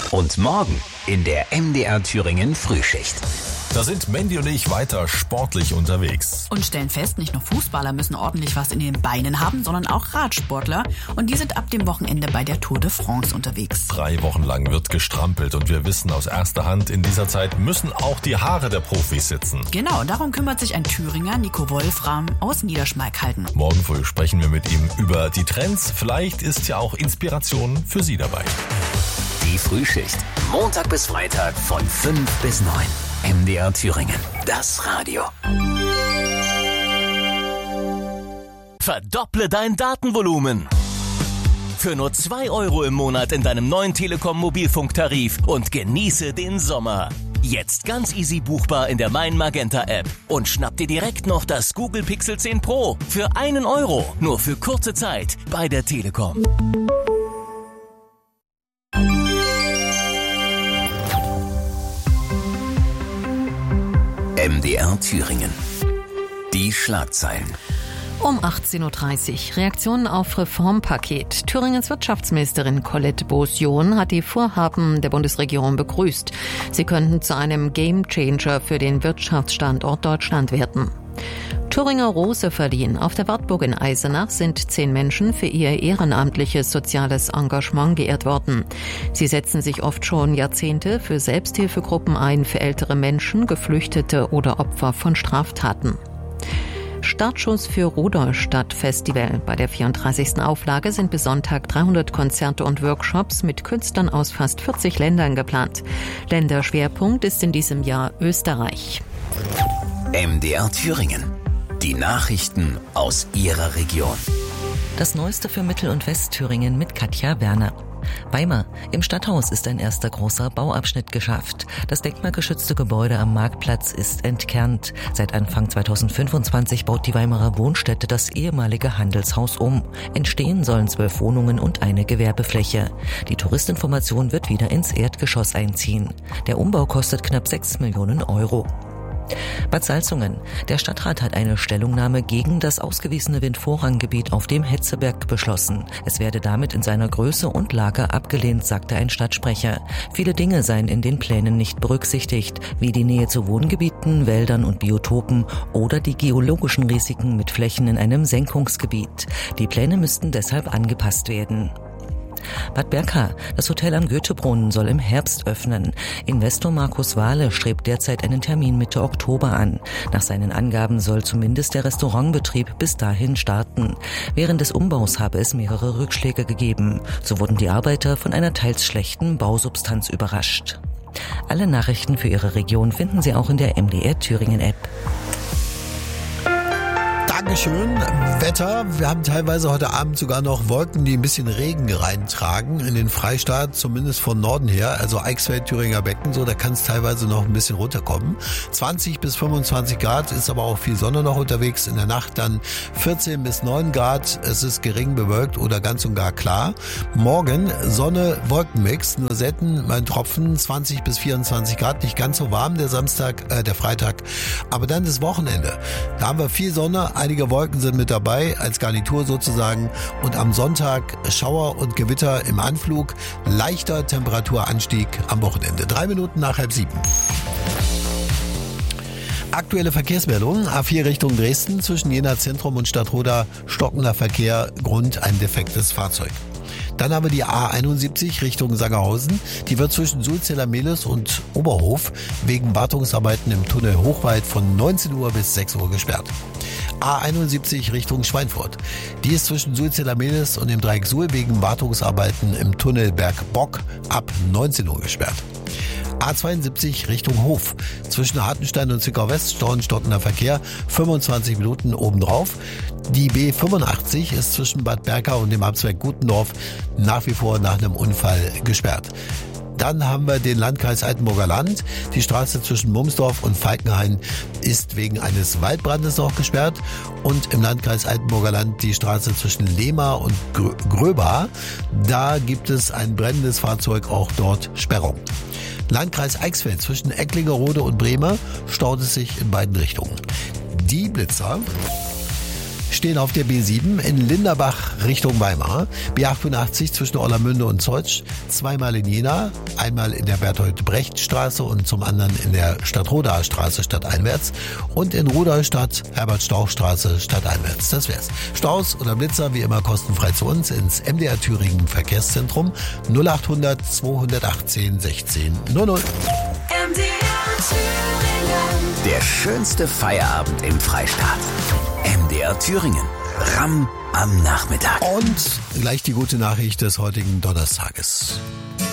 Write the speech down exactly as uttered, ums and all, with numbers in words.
Und morgen in der M D R Thüringen Frühschicht. Da sind Mandy und ich weiter sportlich unterwegs. Und stellen fest, nicht nur Fußballer müssen ordentlich was in den Beinen haben, sondern auch Radsportler. Und die sind ab dem Wochenende bei der Tour de France unterwegs. Drei Wochen lang wird gestrampelt und wir wissen aus erster Hand, in dieser Zeit müssen auch die Haare der Profis sitzen. Genau, darum kümmert sich ein Thüringer, Nico Wolfram, aus Niederschmalkalden. Morgen früh sprechen wir mit ihm über die Trends. Vielleicht ist ja auch Inspiration für Sie dabei. Die Frühschicht, Montag bis Freitag von fünf bis neun. M D R Thüringen, das Radio. Verdopple dein Datenvolumen. Für nur zwei Euro im Monat in deinem neuen Telekom-Mobilfunktarif und genieße den Sommer. Jetzt ganz easy buchbar in der Mein Magenta App. Und schnapp dir direkt noch das Google Pixel zehn Pro für einen Euro. Nur für kurze Zeit bei der Telekom. M D R Thüringen. Die Schlagzeilen. Um achtzehn Uhr dreißig. Reaktionen auf Reformpaket. Thüringens Wirtschaftsministerin Colette Beausion hat die Vorhaben der Bundesregierung begrüßt. Sie könnten zu einem Gamechanger für den Wirtschaftsstandort Deutschland werden. Thüringer Rose verliehen. Auf der Wartburg in Eisenach sind zehn Menschen für ihr ehrenamtliches soziales Engagement geehrt worden. Sie setzen sich oft schon Jahrzehnte für Selbsthilfegruppen ein, für ältere Menschen, Geflüchtete oder Opfer von Straftaten. Startschuss für Rudolstadt Festival. Bei der vierunddreißigsten Auflage sind bis Sonntag dreihundert Konzerte und Workshops mit Künstlern aus fast vierzig Ländern geplant. Länderschwerpunkt ist in diesem Jahr Österreich. M D R Thüringen. Die Nachrichten aus Ihrer Region. Das Neueste für Mittel- und Westthüringen mit Katja Werner. Weimar. Im Stadthaus ist ein erster großer Bauabschnitt geschafft. Das denkmalgeschützte Gebäude am Marktplatz ist entkernt. Seit Anfang zweitausendfünfundzwanzig baut die Weimarer Wohnstätte das ehemalige Handelshaus um. Entstehen sollen zwölf Wohnungen und eine Gewerbefläche. Die Touristinformation wird wieder ins Erdgeschoss einziehen. Der Umbau kostet knapp sechs Millionen Euro. Bad Salzungen. Der Stadtrat hat eine Stellungnahme gegen das ausgewiesene Windvorranggebiet auf dem Hetzeberg beschlossen. Es werde damit in seiner Größe und Lage abgelehnt, sagte ein Stadtsprecher. Viele Dinge seien in den Plänen nicht berücksichtigt, wie die Nähe zu Wohngebieten, Wäldern und Biotopen oder die geologischen Risiken mit Flächen in einem Senkungsgebiet. Die Pläne müssten deshalb angepasst werden. Bad Berka. Das Hotel am Goethebrunnen soll im Herbst öffnen. Investor Markus Wahle strebt derzeit einen Termin Mitte Oktober an. Nach seinen Angaben soll zumindest der Restaurantbetrieb bis dahin starten. Während des Umbaus habe es mehrere Rückschläge gegeben. So wurden die Arbeiter von einer teils schlechten Bausubstanz überrascht. Alle Nachrichten für Ihre Region finden Sie auch in der M D R Thüringen App. Dankeschön. Wetter. Wir haben teilweise heute Abend sogar noch Wolken, die ein bisschen Regen reintragen in den Freistaat, zumindest von Norden her, also Eichsfeld, Thüringer Becken, so, da kann es teilweise noch ein bisschen runterkommen. zwanzig bis fünfundzwanzig Grad, ist aber auch viel Sonne noch unterwegs. In der Nacht dann vierzehn bis neun Grad. Es ist gering bewölkt oder ganz und gar klar. Morgen Sonne, Wolkenmix, nur selten mal ein Tropfen, zwanzig bis vierundzwanzig Grad, nicht ganz so warm der Samstag, äh, der Freitag. Aber dann das Wochenende. Da haben wir viel Sonne, einige Wolken sind mit dabei, als Garnitur sozusagen. Und am Sonntag Schauer und Gewitter im Anflug. Leichter Temperaturanstieg am Wochenende. Drei Minuten nach halb sieben. Aktuelle Verkehrsmeldungen. A vier Richtung Dresden. Zwischen Jena Zentrum und Stadtroda stockender Verkehr. Grund ein defektes Fahrzeug. Dann haben wir die A einundsiebzig Richtung Sangerhausen. Die wird zwischen Sulzeller-Mehlis und Oberhof wegen Wartungsarbeiten im Tunnel Hochwald von neunzehn Uhr bis sechs Uhr gesperrt. A einundsiebzig Richtung Schweinfurt. Die ist zwischen Sulzeller-Mehlis und dem Dreieck Suhl wegen Wartungsarbeiten im Tunnel Bergbock ab neunzehn Uhr gesperrt. A zweiundsiebzig Richtung Hof. Zwischen Hartenstein und Zwickau West stockender Verkehr, fünfundzwanzig Minuten obendrauf. Die B fünfundachtzig ist zwischen Bad Berka und dem Abzweig Gutendorf nach wie vor nach einem Unfall gesperrt. Dann haben wir den Landkreis Altenburger Land. Die Straße zwischen Mumsdorf und Falkenhain ist wegen eines Waldbrandes noch gesperrt. Und im Landkreis Altenburger Land die Straße zwischen Lehmar und Gröba. Da gibt es ein brennendes Fahrzeug, auch dort Sperrung. Landkreis Eichsfeld zwischen Ecklingerode und Bremer staut es sich in beiden Richtungen. Die Blitzer. stehen auf der B sieben in Linderbach Richtung Weimar, B achtundachtzig zwischen Orlamünde und Zeutsch, zweimal in Jena, einmal in der Berthold-Brecht-Straße und zum anderen in der Stadtrodaer Straße stadteinwärts und in Rudolstadt Herbert-Stauch-Straße stadteinwärts. Das wär's. Staus oder Blitzer wie immer kostenfrei zu uns ins M D R Thüringen Verkehrszentrum null achthundert zweihundertachtzehn sechzehn null null. M D R Thüringen. Der schönste Feierabend im Freistaat. M D R Thüringen. R A M am Nachmittag. Und gleich die gute Nachricht des heutigen Donnerstages.